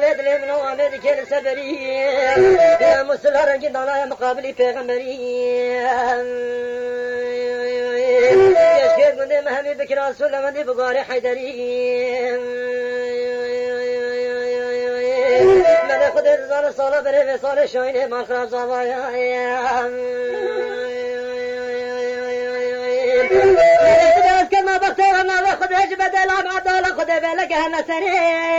ودل من وامد كل سبري يا مسلر جدنا مقابلي پیغمبري يشكر من مهمي بكرا سلمني بغاري حيدري من خود زار سال بره و سال شاینه من خراب زوایا ما بختار ما خود هج بدل عبد الله خود بلگه نسری